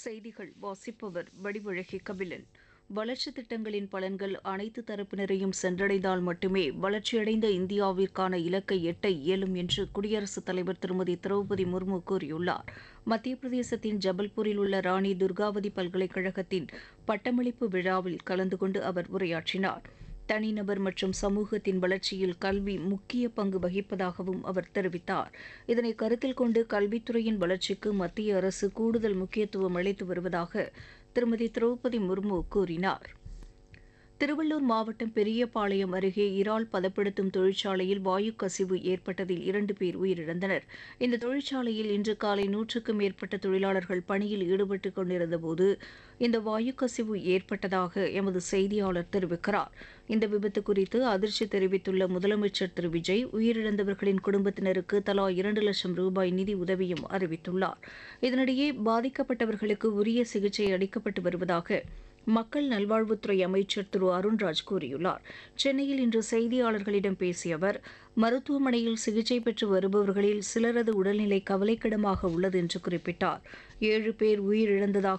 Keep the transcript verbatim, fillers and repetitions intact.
செய்திகள் வாசிப்பவர் வடிவழகி கபிலன். வளர்ச்சித் திட்டங்களின் பலன்கள் அனைத்து தரப்பினரையும் சென்றடைந்தால் மட்டுமே வளர்ச்சியடைந்த இந்தியாவிற்கான இலக்கை எட்ட இயலும் என்று குடியரசுத் தலைவர் திருமதி திரௌபதி முர்மு கூறியுள்ளார். மத்திய பிரதேசத்தின் ஜபல்பூரில் உள்ள ராணி துர்காவதி பல்கலைக்கழகத்தின் பட்டமளிப்பு விழாவில் கலந்து கொண்டு அவர் உரையாற்றினார். தனிநபர் மற்றும் சமூகத்தின் வளர்ச்சியில் கல்வி முக்கிய பங்கு வகிப்பதாகவும் அவர் தெரிவித்தார். இதனை கருத்தில் கொண்டு கல்வித்துறையின் வளர்ச்சிக்கு மத்திய அரசு கூடுதல் முக்கியத்துவம் அளித்து வருவதாக திருமதி திரௌபதி முர்மு கூறினார். திருவள்ளூர் மாவட்டம் பெரியபாளையம் அருகே இறால் பதப்படுத்தும் தொழிற்சாலையில் வாயு கசிவு ஏற்பட்டதில் இரண்டு பேர் உயிரிழந்தனர். இந்த தொழிற்சாலையில் இன்று காலை நூற்றுக்கும் மேற்பட்ட தொழிலாளர்கள் பணியில் ஈடுபட்டுக் கொண்டிருந்தபோது இந்த வாயு கசிவு ஏற்பட்டதாக எமது செய்தியாளர் தெரிவிக்கிறார். இந்த விபத்து குறித்து அதிர்ச்சி தெரிவித்துள்ள முதலமைச்சர் திரு விஜய் உயிரிழந்தவர்களின் குடும்பத்தினருக்கு தலா இரண்டு லட்சம் ரூபாய் நிதி உதவியும் அறிவித்துள்ளார். இதனிடையே பாதிக்கப்பட்டவர்களுக்கு உரிய சிகிச்சை அளிக்கப்பட்டு வருவதாக மக்கள் நல்வாழ்வுத்துறை அமைச்சர் திரு அருண்ராஜ் கூறியுள்ளார். சென்னையில் இன்று செய்தியாளர்களிடம் பேசிய அவர், மருத்துவமனையில் சிகிச்சை பெற்று வருபவர்களில் சிலரது உடல்நிலை கவலைக்கிடமாக உள்ளது என்று குறிப்பிட்டார். ஏழு பேர் உயிரிழந்ததாக